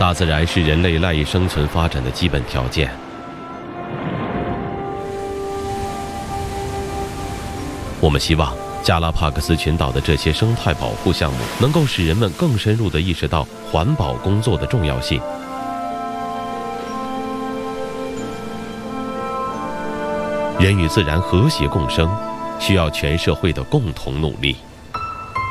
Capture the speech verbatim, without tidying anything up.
大自然是人类赖以生存发展的基本条件。我们希望加拉帕戈斯群岛的这些生态保护项目能够使人们更深入地意识到环保工作的重要性。人与自然和谐共生，需要全社会的共同努力。